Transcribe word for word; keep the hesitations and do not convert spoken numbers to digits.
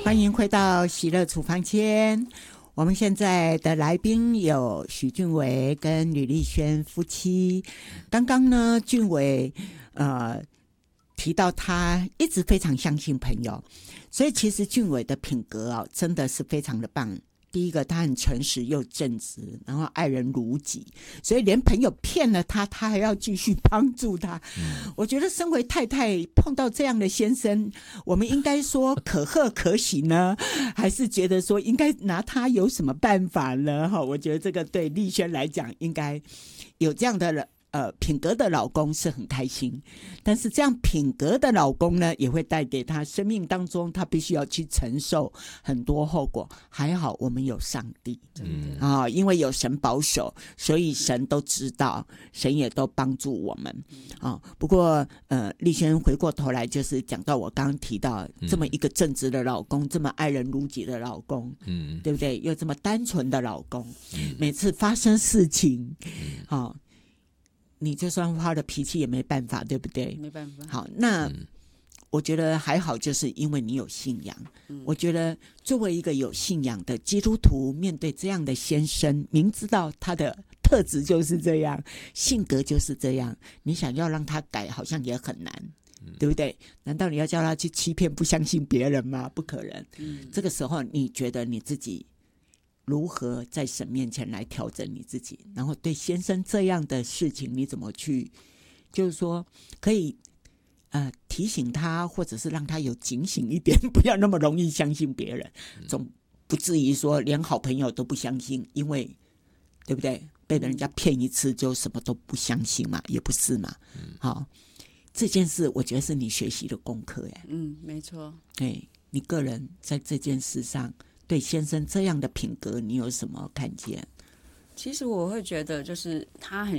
欢迎回到喜乐厨房间。我们现在的来宾有许俊伟跟吕丽萱夫妻。刚刚呢，俊伟呃提到他一直非常相信朋友，所以其实俊伟的品格啊，真的是非常的棒。第一个，他很诚实又正直，然后爱人如己，所以连朋友骗了他，他还要继续帮助他。嗯、我觉得身为太太碰到这样的先生，我们应该说可贺可喜呢，还是觉得说应该拿他有什么办法呢？我觉得这个对丽萱来讲，应该有这样的人。呃，品格的老公是很开心，但是这样品格的老公呢，也会带给他生命当中他必须要去承受很多后果。还好我们有上帝，嗯啊、哦，因为有神保守，所以神都知道，神也都帮助我们啊、哦。不过呃，丽萱回过头来就是讲到我刚刚提到这么一个正直的老公，这么爱人如己的老公，嗯，对不对？又这么单纯的老公，嗯、每次发生事情，啊、哦。你就算发了脾气也没办法，对不对？ 没办法。 好，那、嗯、我觉得还好，就是因为你有信仰。嗯、我觉得作为一个有信仰的基督徒，面对这样的先生，明知道他的特质就是这样，性格就是这样，你想要让他改，好像也很难。嗯、对不对？难道你要叫他去欺骗、不相信别人吗？不可能。嗯、这个时候，你觉得你自己如何在神面前来调整你自己，然后对先生这样的事情你怎么去，就是说可以呃提醒他，或者是让他有警醒一点，不要那么容易相信别人，总不至于说连好朋友都不相信，因为对不对？被人家骗一次就什么都不相信嘛，也不是嘛。好，这件事我觉得是你学习的功课哎。 嗯，没错。 哎，你个人在这件事上。对先生这样的品格，你有什么看见？ 其实我会觉得，就是他很